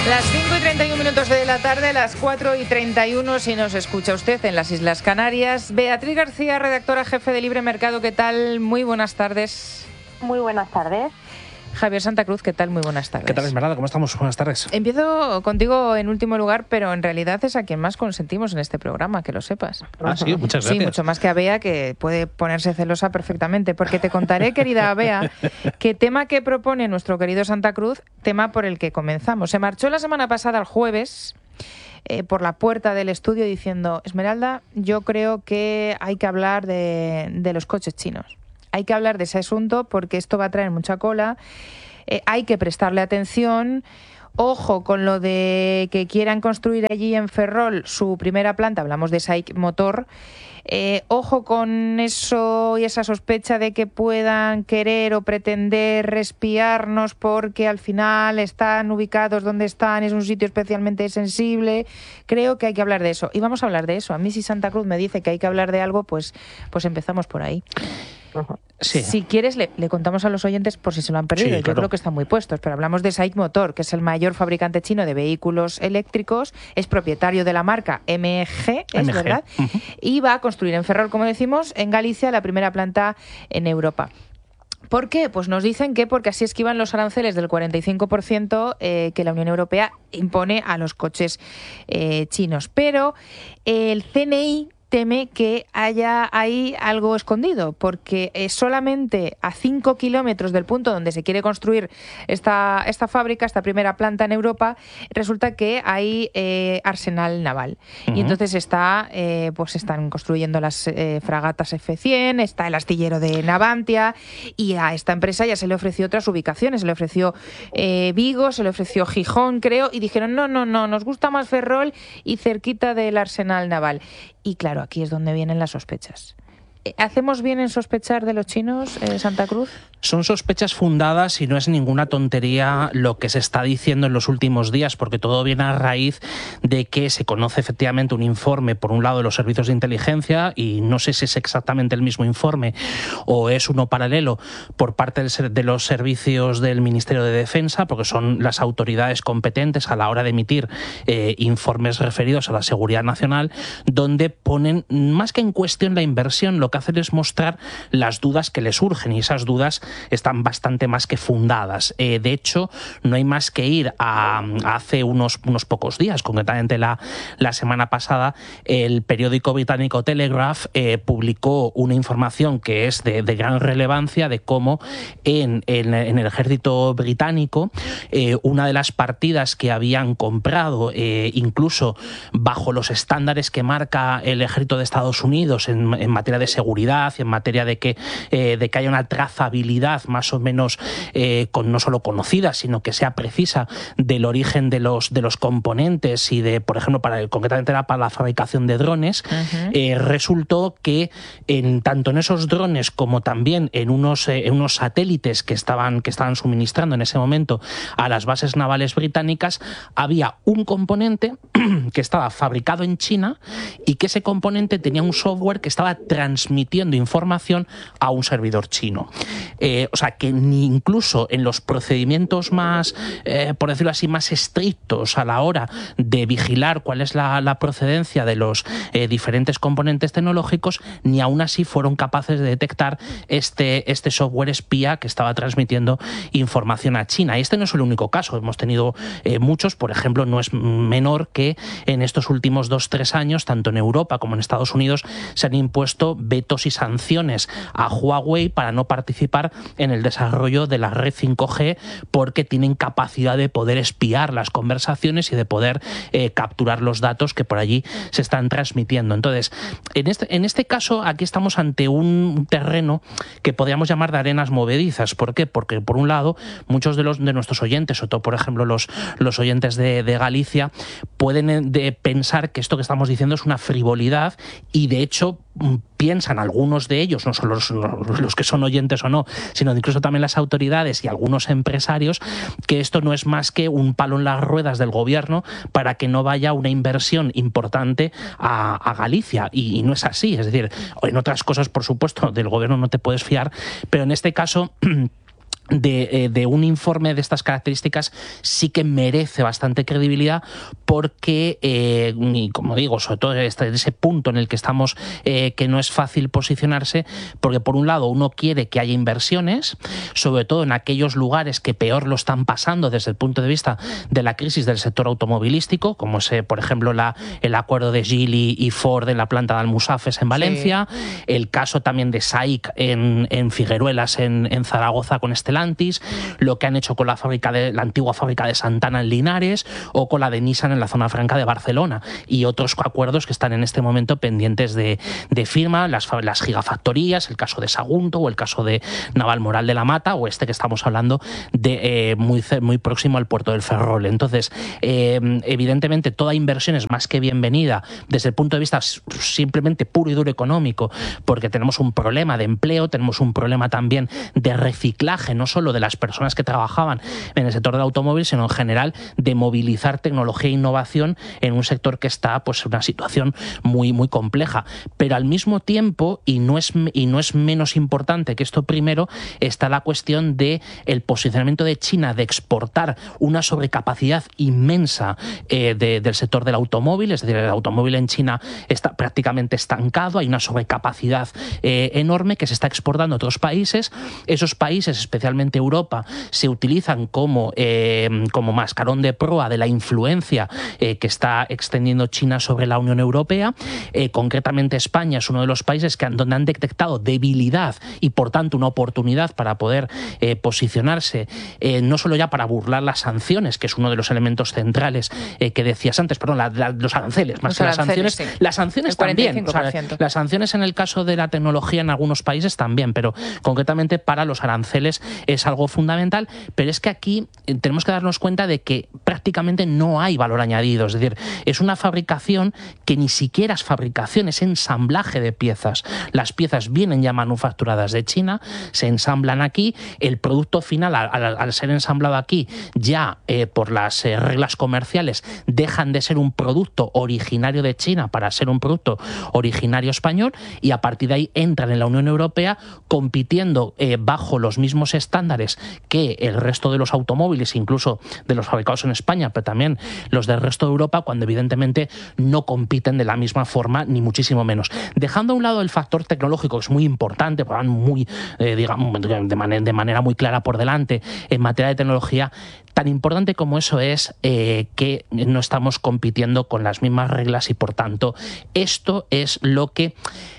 Las 5:31 de la tarde, las 4:31 si nos escucha usted en las Islas Canarias. Beatriz García, redactora jefe de Libre Mercado, ¿qué tal? Muy buenas tardes. Muy buenas tardes. Javier Santa Cruz, ¿qué tal? Muy buenas tardes. ¿Qué tal, Esmeralda? ¿Cómo estamos? Buenas tardes. Empiezo contigo en último lugar, pero en realidad es a quien más consentimos en este programa, que lo sepas. Ah, sí, muchas gracias. Sí, mucho más que a Bea, que puede ponerse celosa perfectamente, porque te contaré, querida Bea, que tema que propone nuestro querido Santa Cruz, tema por el que comenzamos. Se marchó la semana pasada, el jueves, por la puerta del estudio diciendo: Esmeralda, yo creo que hay que hablar de los coches chinos. Hay que hablar de ese asunto porque esto va a traer mucha cola, hay que prestarle atención. Ojo con lo de que quieran construir allí en Ferrol su primera planta, hablamos de SAIC Motor. Ojo con eso y esa sospecha de que puedan querer o pretender espiarnos porque al final están ubicados donde están, es un sitio especialmente sensible. Creo que hay que hablar de eso. Y vamos a hablar de eso. A mí, si Santa Cruz me dice que hay que hablar de algo, pues empezamos por ahí. Sí. Si quieres, le contamos a los oyentes por si se lo han perdido. Sí, Yo claro. creo que están muy puestos, pero hablamos de SAIC Motor, que es el mayor fabricante chino de vehículos eléctricos, es propietario de la marca MG, ¿es MG. verdad? Uh-huh. Y va a construir en Ferrol, como decimos, en Galicia, la primera planta en Europa. ¿Por qué? Pues nos dicen que porque así esquivan los aranceles del 45% que la Unión Europea impone a los coches chinos. Pero el CNI teme que haya ahí algo escondido, porque solamente a 5 kilómetros del punto donde se quiere construir esta fábrica, esta primera planta en Europa, resulta que hay arsenal naval. Uh-huh. Y entonces pues están construyendo las fragatas F-100, está el astillero de Navantia, y a esta empresa ya se le ofreció otras ubicaciones, se le ofreció Vigo, se le ofreció Gijón, creo, y dijeron no, nos gusta más Ferrol y cerquita del arsenal naval. Y claro, aquí es donde vienen las sospechas. ¿Hacemos bien en sospechar de los chinos, Santa Cruz? Son sospechas fundadas y no es ninguna tontería lo que se está diciendo en los últimos días, porque todo viene a raíz de que se conoce efectivamente un informe, por un lado, de los servicios de inteligencia, y no sé si es exactamente el mismo informe o es uno paralelo por parte de los servicios del Ministerio de Defensa, porque son las autoridades competentes a la hora de emitir informes referidos a la seguridad nacional, donde ponen más que en cuestión la inversión, lo que hacen es mostrar las dudas que les surgen, y esas dudas están bastante más que fundadas. De hecho, no hay más que ir a hace unos pocos días, concretamente la semana pasada, el periódico británico Telegraph publicó una información que es de gran relevancia de cómo en el ejército británico una de las partidas que habían comprado, incluso bajo los estándares que marca el ejército de Estados Unidos en materia de seguridad y en materia de que haya una trazabilidad más o menos no solo conocida, sino que sea precisa del origen de los componentes y de, por ejemplo, concretamente para la fabricación de drones. Uh-huh. Resultó que tanto en esos drones como también en unos satélites que estaban suministrando en ese momento a las bases navales británicas, había un componente que estaba fabricado en China y que ese componente tenía un software que estaba transmitiendo información a un servidor chino. O sea, que ni incluso en los procedimientos más, por decirlo así, más estrictos a la hora de vigilar cuál es la procedencia de los diferentes componentes tecnológicos, ni aún así fueron capaces de detectar este software espía que estaba transmitiendo información a China. Y este no es el único caso, hemos tenido muchos. Por ejemplo, no es menor que en estos últimos 2-3 años, tanto en Europa como en Estados Unidos, se han impuesto vetos y sanciones a Huawei para no participar en el desarrollo de la red 5G, porque tienen capacidad de poder espiar las conversaciones y de poder capturar los datos que por allí se están transmitiendo. Entonces, en este caso, aquí estamos ante un terreno que podríamos llamar de arenas movedizas. ¿Por qué? Porque, por un lado, muchos de nuestros oyentes, sobre todo, por ejemplo, los oyentes de Galicia, pueden pensar que esto que estamos diciendo es una frivolidad, y de hecho piensan algunos de ellos, no solo los que son oyentes o no, sino incluso también las autoridades y algunos empresarios, que esto no es más que un palo en las ruedas del gobierno para que no vaya una inversión importante a Galicia, y no es así. Es decir, en otras cosas, por supuesto, del gobierno no te puedes fiar, pero en este caso de un informe de estas características sí que merece bastante credibilidad porque, y como digo, sobre todo ese punto en el que estamos, que no es fácil posicionarse, porque por un lado uno quiere que haya inversiones, sobre todo en aquellos lugares que peor lo están pasando desde el punto de vista de la crisis del sector automovilístico, como es, por ejemplo, el acuerdo de Geely y Ford en la planta de Almusafes en Valencia, sí. El caso también de SAIC en Figueruelas, en Zaragoza con Stellantis, lo que han hecho con la antigua fábrica de Santana en Linares o con la de Nissan en la zona franca de Barcelona, y otros acuerdos que están en este momento pendientes de firma, las gigafactorías, el caso de Sagunto o el caso de Navalmoral de la Mata o este que estamos hablando de muy próximo al puerto del Ferrol. Entonces, evidentemente toda inversión es más que bienvenida desde el punto de vista simplemente puro y duro económico, porque tenemos un problema de empleo, tenemos un problema también de reciclaje, no solo de las personas que trabajaban en el sector del automóvil, sino en general de movilizar tecnología e innovación en un sector que está pues en una situación muy compleja. Pero al mismo tiempo, y no es menos importante que esto primero, está la cuestión de el posicionamiento de China de exportar una sobrecapacidad inmensa del sector del automóvil. Es decir, el automóvil en China está prácticamente estancado, hay una sobrecapacidad enorme que se está exportando a otros países. Esos países, especialmente Europa, se utilizan como mascarón de proa de la influencia que está extendiendo China sobre la Unión Europea. Concretamente España es uno de los países donde han detectado debilidad y por tanto una oportunidad para poder posicionarse, no solo ya para burlar las sanciones, que es uno de los elementos centrales que decías antes, perdón, los aranceles, más que las sanciones, sí. Las sanciones también, o sea, las sanciones en el caso de la tecnología en algunos países también, pero concretamente para los aranceles es algo fundamental. Pero es que aquí tenemos que darnos cuenta de que prácticamente no hay valor añadido, es decir, es una fabricación que ni siquiera es fabricación, es ensamblaje de piezas. Las piezas vienen ya manufacturadas de China, se ensamblan aquí, el producto final al ser ensamblado aquí ya por las reglas comerciales dejan de ser un producto originario de China para ser un producto originario español, y a partir de ahí entran en la Unión Europea compitiendo bajo los mismos estándares que el resto de los automóviles, incluso de los fabricados en España, pero también los del resto de Europa, cuando evidentemente no compiten de la misma forma, ni muchísimo menos. Dejando a un lado el factor tecnológico, que es muy importante, van muy, digamos, de manera muy clara por delante en materia de tecnología, tan importante como eso es que no estamos compitiendo con las mismas reglas, y por tanto esto es lo que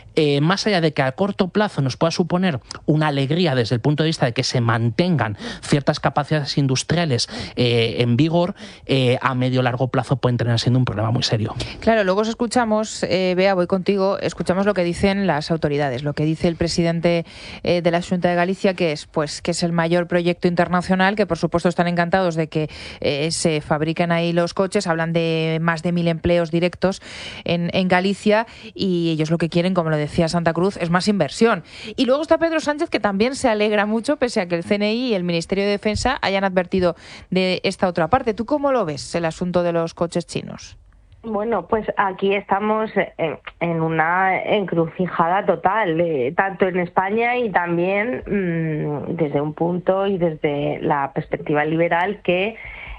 más allá de que a corto plazo nos pueda suponer una alegría desde el punto de vista de que se mantengan ciertas capacidades industriales en vigor, a medio o largo plazo pueden terminar siendo un problema muy serio. Claro, luego escuchamos, Bea, voy contigo, escuchamos lo que dicen las autoridades, lo que dice el presidente de la Xunta de Galicia, que es el mayor proyecto internacional, que por supuesto están encantados de que se fabriquen ahí los coches, hablan de más de 1.000 empleos directos en Galicia, y ellos lo que quieren, como lo decía Santa Cruz, es más inversión. Y luego está Pedro Sánchez, que también se alegra mucho, pese a que el CNI y el Ministerio de Defensa hayan advertido de esta otra parte. ¿Tú cómo lo ves, el asunto de los coches chinos? Bueno, pues aquí estamos en una encrucijada total, tanto en España y también desde un punto y desde la perspectiva liberal que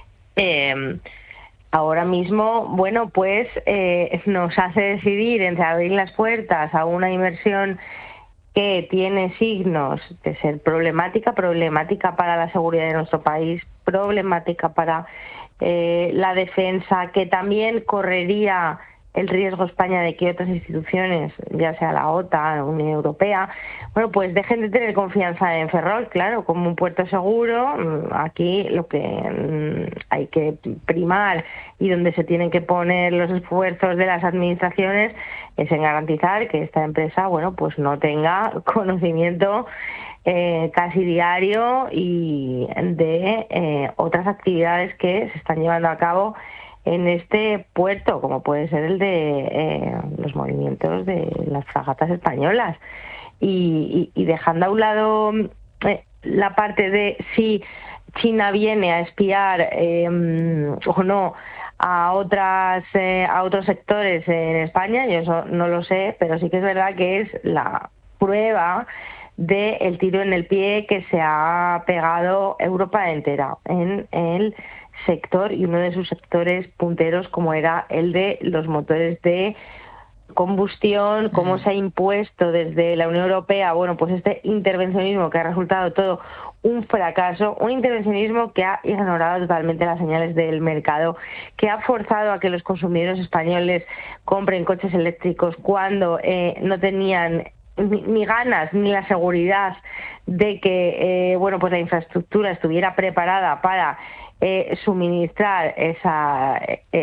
ahora mismo, bueno, pues nos hace decidir entre abrir las puertas a una inversión que tiene signos de ser problemática para la seguridad de nuestro país, problemática para la defensa, que también correría el riesgo España de que otras instituciones, ya sea la OTAN, la Unión Europea, bueno, pues dejen de tener confianza en Ferrol, claro, como un puerto seguro. Aquí lo que hay que primar y donde se tienen que poner los esfuerzos de las administraciones es en garantizar que esta empresa, bueno, pues no tenga conocimiento casi diario y de otras actividades que se están llevando a cabo en este puerto, como puede ser el de los movimientos de las fragatas españolas. Y dejando a un lado la parte de si China viene a espiar o no a otros sectores en España, yo eso no lo sé, pero sí que es verdad que es la prueba del tiro en el pie que se ha pegado Europa entera en el sector, y uno de sus sectores punteros como era el de los motores de combustión, cómo se ha impuesto desde la Unión Europea, bueno, pues este intervencionismo que ha resultado todo un fracaso, un intervencionismo que ha ignorado totalmente las señales del mercado, que ha forzado a que los consumidores españoles compren coches eléctricos cuando no tenían ni ganas ni la seguridad de que bueno, pues la infraestructura estuviera preparada para suministrar esa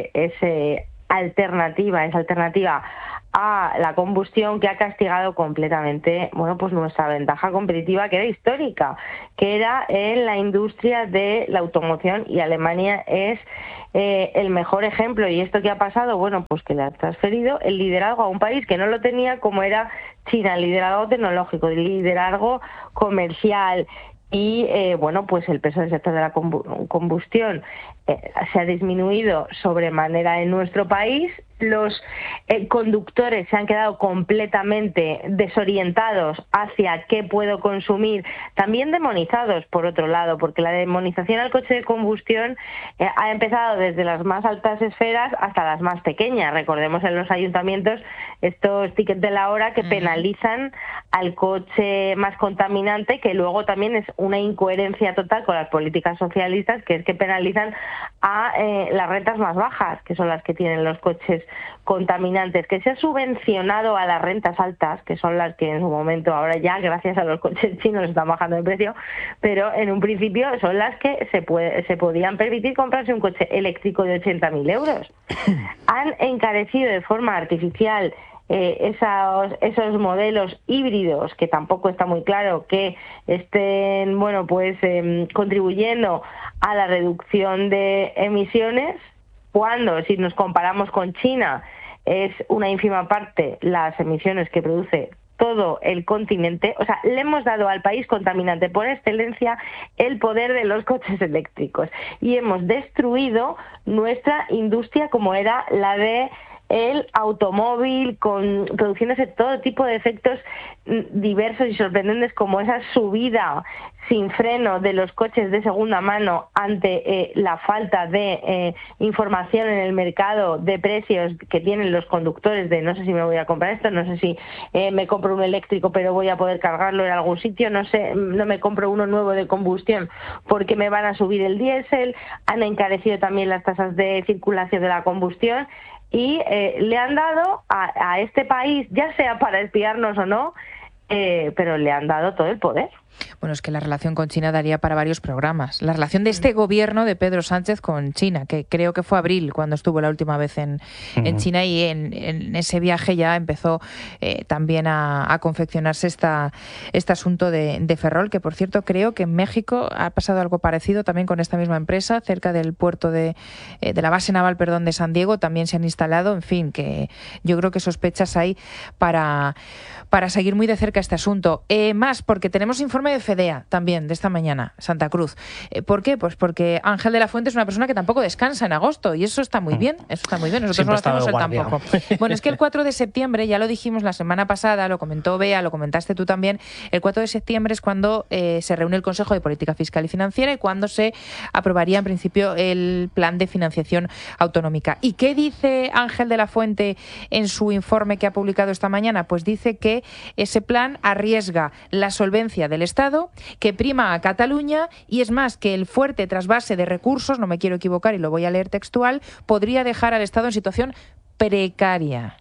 alternativa a la combustión, que ha castigado completamente, bueno, pues nuestra ventaja competitiva, que era histórica, que era en la industria de la automoción, y Alemania es el mejor ejemplo. ¿Y esto qué ha pasado? Bueno, pues que le ha transferido el liderazgo a un país que no lo tenía, como era China, el liderazgo tecnológico, el liderazgo comercial. Y bueno, pues el peso del sector de la combustión se ha disminuido sobremanera en nuestro país. Los conductores se han quedado completamente desorientados hacia qué puedo consumir, también demonizados por otro lado, porque la demonización al coche de combustión ha empezado desde las más altas esferas hasta las más pequeñas. Recordemos en los ayuntamientos estos tickets de la hora que penalizan al coche más contaminante, que luego también es una incoherencia total con las políticas socialistas, que es que penalizan a las rentas más bajas, que son las que tienen los coches contaminantes, que se ha subvencionado a las rentas altas, que son las que en su momento, ahora ya gracias a los coches chinos están bajando de precio, pero en un principio son las que se podían permitir comprarse un coche eléctrico de 80.000 euros. Han encarecido de forma artificial esos modelos híbridos, que tampoco está muy claro que estén, bueno, pues contribuyendo a la reducción de emisiones, cuando, si nos comparamos con China, es una ínfima parte las emisiones que produce todo el continente. O sea, le hemos dado al país contaminante por excelencia el poder de los coches eléctricos, y hemos destruido nuestra industria, como era la de el automóvil, produciéndose todo tipo de efectos diversos y sorprendentes, como esa subida sin freno de los coches de segunda mano ante la falta de información en el mercado de precios que tienen los conductores, de no sé si me voy a comprar esto, no sé si me compro un eléctrico pero voy a poder cargarlo en algún sitio, no sé, no me compro uno nuevo de combustión porque me van a subir el diésel. Han encarecido también las tasas de circulación de la combustión, y le han dado a este país, ya sea para espiarnos o no, pero le han dado todo el poder. Bueno, es que la relación con China daría para varios programas. La relación de este gobierno de Pedro Sánchez con China, que creo que fue abril cuando estuvo la última vez en China, y en ese viaje ya empezó también a confeccionarse este asunto de Ferrol, que por cierto creo que en México ha pasado algo parecido también con esta misma empresa, cerca del puerto de la base naval, de San Diego, también se han instalado. En fin, que yo creo que sospechas hay para seguir muy de cerca este asunto. Más, porque tenemos informe de FEDEA también de esta mañana, Santa Cruz. ¿Por qué? Pues porque Ángel de la Fuente es una persona que tampoco descansa en agosto, y eso está muy bien, Nosotros no lo hacemos, él tampoco. Bueno, es que el 4 de septiembre, ya lo dijimos la semana pasada, lo comentó Bea, lo comentaste tú también, el 4 de septiembre es cuando se reúne el Consejo de Política Fiscal y Financiera, y cuando se aprobaría en principio el plan de financiación autonómica. ¿Y qué dice Ángel de la Fuente en su informe que ha publicado esta mañana? Pues dice que ese plan arriesga la solvencia del Estado, que prima a Cataluña, y es más, que el fuerte trasvase de recursos, no me quiero equivocar y lo voy a leer textual, podría dejar al Estado en situación precaria.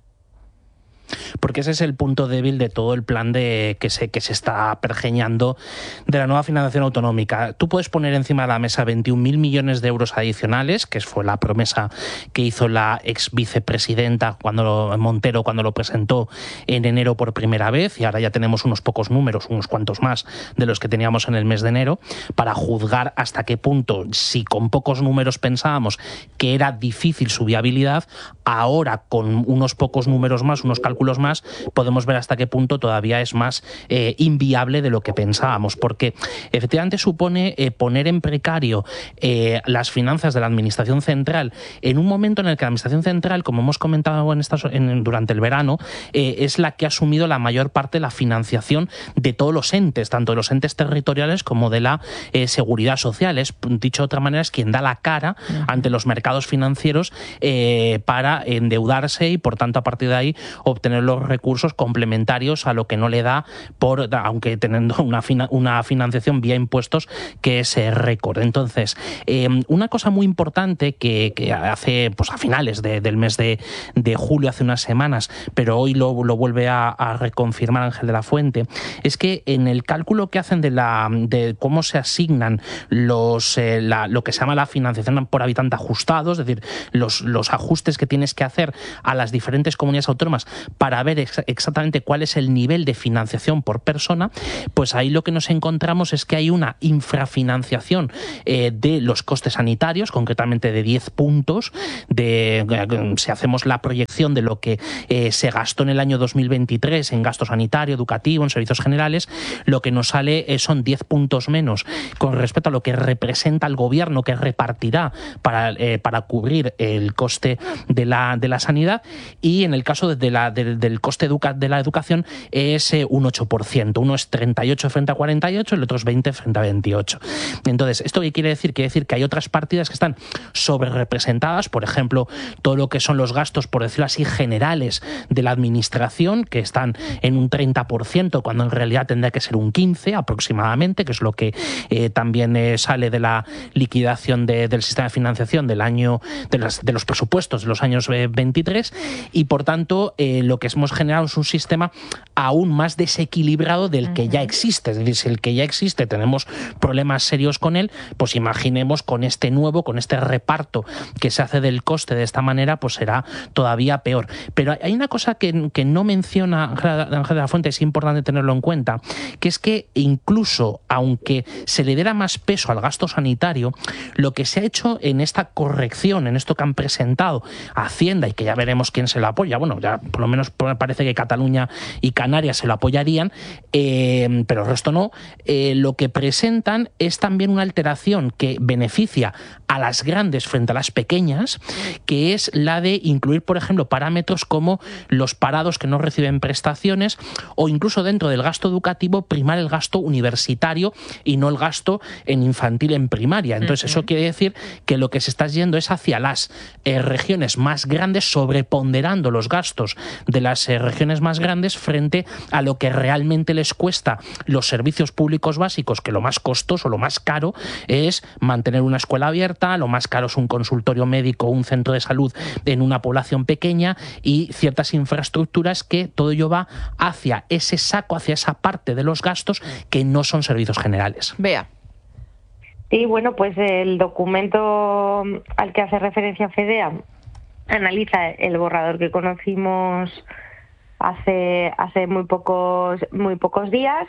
Porque ese es el punto débil de todo el plan que se está pergeñando de la nueva financiación autonómica. Tú puedes poner encima de la mesa 21.000 millones de euros adicionales, que fue la promesa que hizo la ex vicepresidenta Montero cuando lo presentó en enero por primera vez, y ahora ya tenemos unos pocos números, unos cuantos más de los que teníamos en el mes de enero, para juzgar hasta qué punto, si con pocos números pensábamos que era difícil su viabilidad, ahora con unos pocos números más, unos cálculos cálculos más, podemos ver hasta qué punto todavía es más inviable de lo que pensábamos, porque efectivamente supone poner en precario las finanzas de la Administración Central en un momento en el que la Administración Central, como hemos comentado durante el verano, es la que ha asumido la mayor parte de la financiación de todos los entes, tanto de los entes territoriales como de la seguridad social. Dicho de otra manera, es quien da la cara ante los mercados financieros para endeudarse y, por tanto, a partir de ahí obtener los recursos complementarios a lo que no le da, aunque teniendo una financiación vía impuestos que es récord. Entonces, una cosa muy importante que hace, pues a finales del mes de julio, hace unas semanas, pero hoy lo vuelve a reconfirmar Ángel de la Fuente, es que en el cálculo que hacen de cómo se asignan lo que se llama la financiación por habitante ajustado, es decir, los ajustes que tienes que hacer a las diferentes comunidades autónomas para ver exactamente cuál es el nivel de financiación por persona, pues ahí lo que nos encontramos es que hay una infrafinanciación de los costes sanitarios, concretamente de 10 puntos, si hacemos la proyección de lo que se gastó en el año 2023 en gasto sanitario, educativo, en servicios generales, lo que nos sale son 10 puntos menos con respecto a lo que representa el gobierno que repartirá para cubrir el coste de la sanidad, y en el caso del coste de la educación es un 8%. Uno es 38 frente a 48, el otro es 20 frente a 28. Entonces, ¿esto qué quiere decir? Quiere decir que hay otras partidas que están sobrerepresentadas, por ejemplo, todo lo que son los gastos, por decirlo así, generales de la administración, que están en un 30%, cuando en realidad tendría que ser un 15% aproximadamente, que es lo que también sale de la liquidación del sistema de financiación del año de los presupuestos de los años 23, y por tanto lo que hemos generado es un sistema aún más desequilibrado del que ya existe. Es decir, si el que ya existe tenemos problemas serios con él, pues imaginemos con este reparto que se hace del coste de esta manera, pues será todavía peor. Pero hay una cosa que no menciona Ángel de la Fuente, es importante tenerlo en cuenta, que es que incluso aunque se le diera más peso al gasto sanitario, lo que se ha hecho en esta corrección, en esto que han presentado Hacienda, y que ya veremos quién se lo apoya, bueno, ya por lo menos parece que Cataluña y Canarias se lo apoyarían, pero el resto no, lo que presentan es también una alteración que beneficia a las grandes frente a las pequeñas, que es la de incluir, por ejemplo, parámetros como los parados que no reciben prestaciones, o incluso dentro del gasto educativo primar el gasto universitario y no el gasto en infantil en primaria. Entonces, eso quiere decir que lo que se está yendo es hacia las regiones más grandes, sobreponderando los gastos de las regiones más grandes frente a lo que realmente les cuesta los servicios públicos básicos, que lo más costoso, lo más caro es mantener una escuela abierta, lo más caro es un consultorio médico o un centro de salud en una población pequeña, y ciertas infraestructuras, que todo ello va hacia ese saco, hacia esa parte de los gastos que no son servicios generales. Bea. Sí, bueno, pues el documento al que hace referencia FEDEA analiza el borrador que conocimos hace muy pocos días.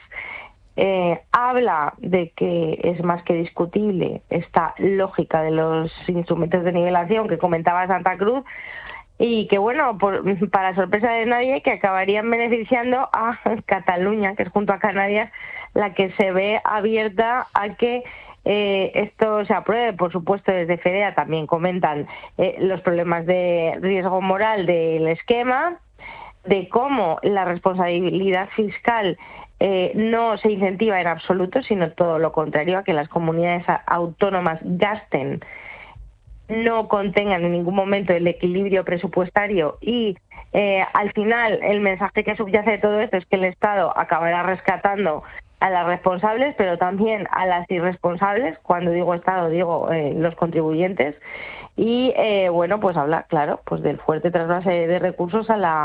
Habla de que es más que discutible esta lógica de los instrumentos de nivelación que comentaba Santa Cruz, y que, bueno, para sorpresa de nadie, que acabarían beneficiando a Cataluña, que es junto a Canarias la que se ve abierta a que esto se apruebe. Por supuesto, desde FEDEA también comentan los problemas de riesgo moral del esquema, de cómo la responsabilidad fiscal no se incentiva en absoluto, sino todo lo contrario, a que las comunidades autónomas gasten, no contengan en ningún momento el equilibrio presupuestario, y al final el mensaje que subyace de todo esto es que el Estado acabará rescatando a las responsables, pero también a las irresponsables. Cuando digo Estado, digo los contribuyentes. Y bueno, pues habla, claro, pues del fuerte trasvase de recursos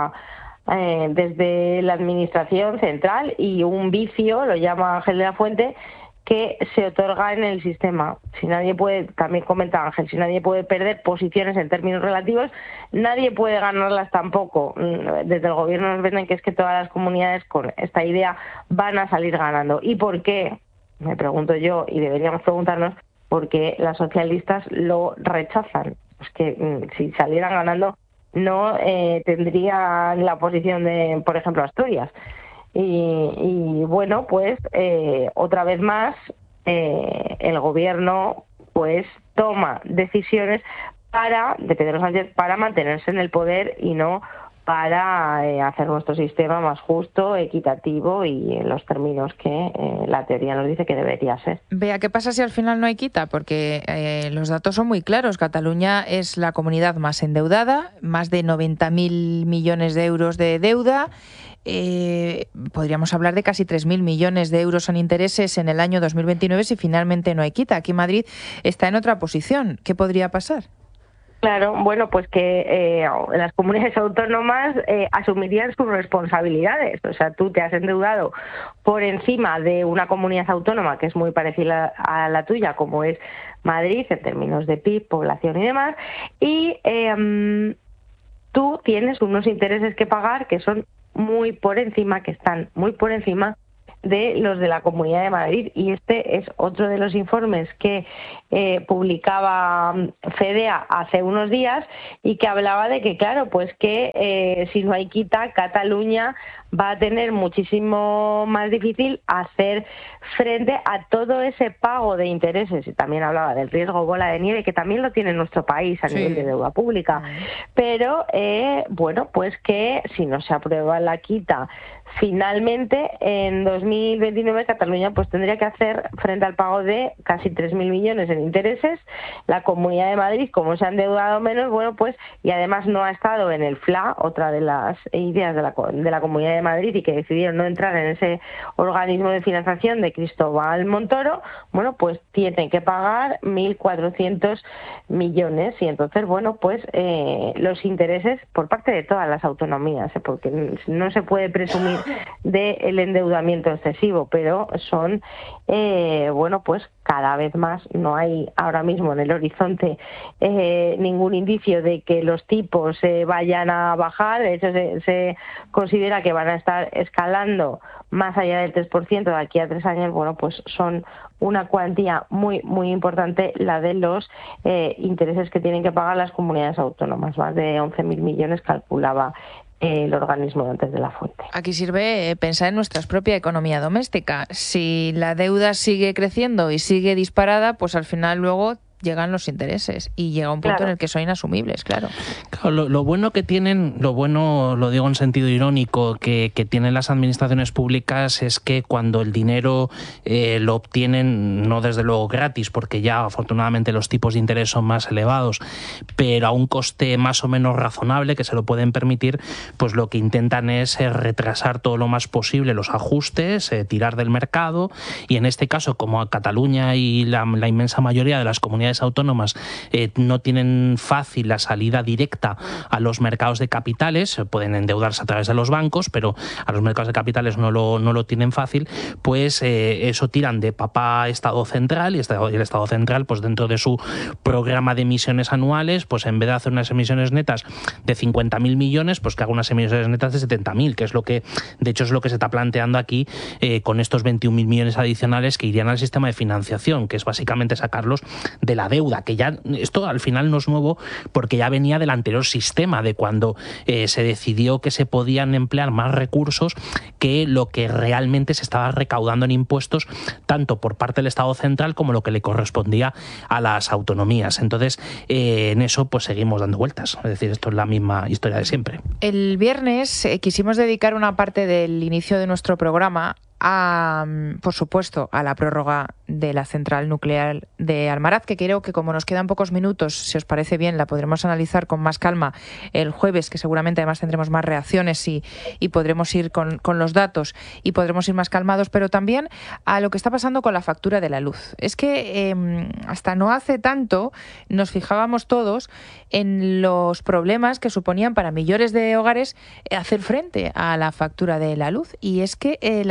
desde la administración central, y un vicio, lo llama Ángel de la Fuente, que se otorga en el sistema. Si nadie puede, también comenta Ángel, si nadie puede perder posiciones en términos relativos, nadie puede ganarlas tampoco. Desde el gobierno nos venden que es que todas las comunidades con esta idea van a salir ganando. ¿Y por qué? Me pregunto yo, y deberíamos preguntarnos, ¿por qué las socialistas lo rechazan? Pues que si salieran ganando, no tendrían la posición de, por ejemplo, Asturias. Y bueno, pues otra vez más el gobierno pues toma decisiones de Pedro Sánchez para mantenerse en el poder y no para hacer nuestro sistema más justo, equitativo y en los términos que la teoría nos dice que debería ser. Vea, ¿qué pasa si al final no hay quita? Porque los datos son muy claros. Cataluña es la comunidad más endeudada, más de 90.000 millones de euros de deuda. Podríamos hablar de casi 3.000 millones de euros en intereses en el año 2029 si finalmente no hay quita. Aquí Madrid está en otra posición. ¿Qué podría pasar? Claro, bueno, pues que las comunidades autónomas asumirían sus responsabilidades. O sea, tú te has endeudado por encima de una comunidad autónoma que es muy parecida a la tuya, como es Madrid, en términos de PIB, población y demás, y tú tienes unos intereses que pagar que son muy por encima, que están muy por encima de los de la Comunidad de Madrid, y este es otro de los informes que publicaba FEDEA hace unos días y que hablaba de que, claro, pues que si no hay quita, Cataluña va a tener muchísimo más difícil hacer frente a todo ese pago de intereses. Y también hablaba del riesgo bola de nieve, que también lo tiene nuestro país a nivel de deuda pública. Pero, bueno, pues que si no se aprueba la quita, finalmente en 2029 Cataluña pues tendría que hacer frente al pago de casi 3.000 millones en intereses. La Comunidad de Madrid, como se ha endeudado menos, bueno, pues, y además no ha estado en el FLA, otra de las ideas de la Comunidad de Madrid, y que decidieron no entrar en ese organismo de financiación de Cristóbal Montoro, bueno, pues tienen que pagar 1.400 millones. Y entonces, bueno, pues los intereses por parte de todas las autonomías, porque no se puede presumir del endeudamiento excesivo, pero son, bueno, pues cada vez más. No hay ahora mismo en el horizonte ningún indicio de que los tipos vayan a bajar. De hecho, se considera que van a estar escalando más allá del 3% de aquí a 3 años. Bueno, pues son una cuantía muy muy importante la de los intereses que tienen que pagar las comunidades autónomas. Más de 11.000 millones calculaba el organismo de antes de la Fuente. Aquí sirve pensar en nuestra propia economía doméstica. Si la deuda sigue creciendo y sigue disparada, pues al final luego llegan los intereses y llega un punto en el que son inasumibles, claro. Lo bueno que tienen, lo bueno, lo digo en sentido irónico, que tienen las administraciones públicas es que cuando el dinero lo obtienen, no desde luego gratis, porque ya afortunadamente los tipos de interés son más elevados, pero a un coste más o menos razonable, que se lo pueden permitir, pues lo que intentan es retrasar todo lo más posible los ajustes, tirar del mercado, y en este caso, como a Cataluña y la inmensa mayoría de las comunidades autónomas no tienen fácil la salida directa a los mercados de capitales, pueden endeudarse a través de los bancos, pero a los mercados de capitales no lo tienen fácil, pues eso tiran de papá Estado Central, y el Estado Central, pues dentro de su programa de emisiones anuales, pues en vez de hacer unas emisiones netas de 50.000 millones, pues que haga unas emisiones netas de 70.000, que es lo que, de hecho, es lo que se está planteando aquí con estos 21.000 millones adicionales que irían al sistema de financiación, que es básicamente sacarlos de la deuda, que ya esto al final no es nuevo porque ya venía del anterior sistema, de cuando se decidió que se podían emplear más recursos que lo que realmente se estaba recaudando en impuestos, tanto por parte del Estado Central como lo que le correspondía a las autonomías. Entonces, en eso pues seguimos dando vueltas. Es decir, esto es la misma historia de siempre. El viernes quisimos dedicar una parte del inicio de nuestro programa por supuesto, a la prórroga de la central nuclear de Almaraz, que creo que, como nos quedan pocos minutos, si os parece bien, la podremos analizar con más calma el jueves, que seguramente además tendremos más reacciones y podremos ir con los datos y podremos ir más calmados, pero también a lo que está pasando con la factura de la luz. Es que hasta no hace tanto nos fijábamos todos en los problemas que suponían para millones de hogares hacer frente a la factura de la luz, y es que la semana pasada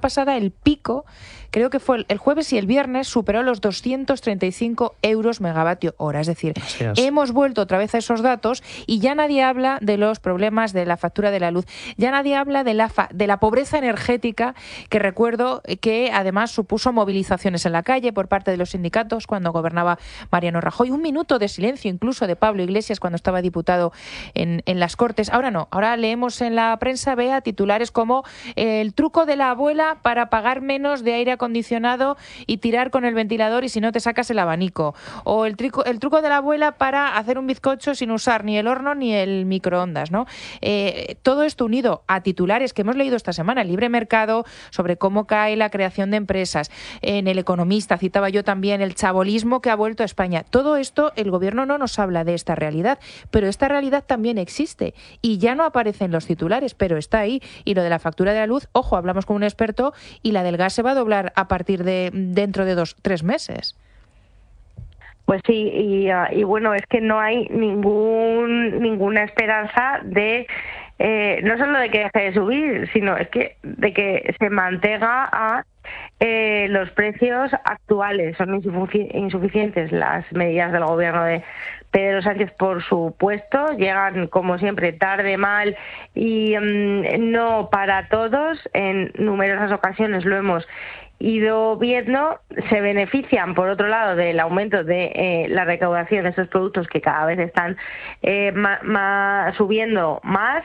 pasada el pico, creo que fue el jueves y el viernes, superó los 235 euros megavatio hora. Es decir, hemos vuelto otra vez a esos datos y ya nadie habla de los problemas de la factura de la luz, ya nadie habla de la pobreza energética, que recuerdo que además supuso movilizaciones en la calle por parte de los sindicatos cuando gobernaba Mariano Rajoy. Un minuto de silencio incluso de Pablo Iglesias cuando estaba diputado en las Cortes. Ahora no, ahora leemos en la prensa, Bea, titulares como el truco de la abuela para pagar menos de aire acondicionado y tirar con el ventilador y si no te sacas el abanico. O el truco de la abuela para hacer un bizcocho sin usar ni el horno ni el microondas, ¿no? Todo esto unido a titulares que hemos leído esta semana, el Libre Mercado, sobre cómo cae la creación de empresas. En El Economista citaba yo también el chabolismo que ha vuelto a España. Todo esto, el gobierno no nos habla de esta realidad, pero esta realidad también existe y ya no aparece en los titulares, pero está ahí. Y lo de la factura de la luz, ojo, hablamos con un experto y la del gas se va a doblar a partir de dentro de 2-3 meses. Pues sí, y bueno, es que no hay ninguna esperanza de no solo de que deje de subir, sino es que de que se mantenga a los precios actuales. Son insuficientes las medidas del gobierno de Pedro Sánchez, por supuesto, llegan como siempre tarde, mal y no para todos. En numerosas ocasiones lo hemos ido viendo. Se benefician, por otro lado, del aumento de la recaudación de estos productos que cada vez están subiendo más,